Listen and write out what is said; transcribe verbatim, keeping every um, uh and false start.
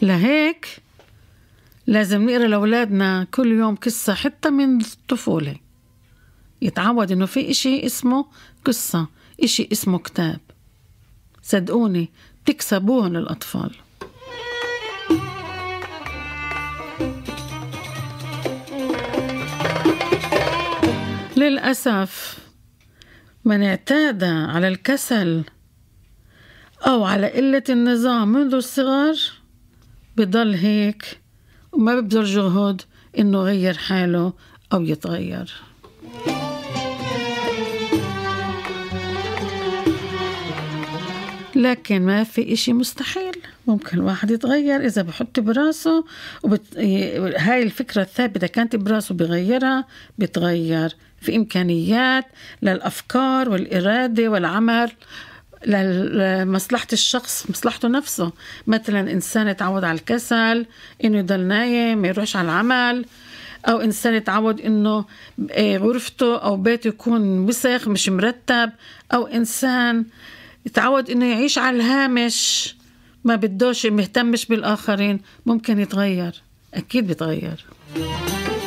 لهيك لازم نقرأ لأولادنا كل يوم قصة حتى من الطفولة، يتعود إنه في إشي اسمه قصة، إشي اسمه كتاب. صدقوني تكسبوه للأطفال. للأسف من اعتاد على الكسل أو على قلة النظام منذ الصغر بضل هيك وما ببذل جهد إنه يغير حاله أو يتغير. لكن ما في إشي مستحيل، ممكن الواحد يتغير إذا بحط براسه وبت... هاي الفكرة الثابتة كانت براسه بغيرها بتغير. في إمكانيات للأفكار والإرادة والعمل لمصلحة الشخص، مصلحته نفسه. مثلا إنسان يتعود على الكسل إنه يضل نايم ما يروحش على العمل، أو إنسان يتعود إنه غرفته أو بيته يكون وسخ مش مرتب، أو إنسان يتعود إنه يعيش على الهامش ما بدوش مهتمش بالآخرين، ممكن يتغير، أكيد بيتغير.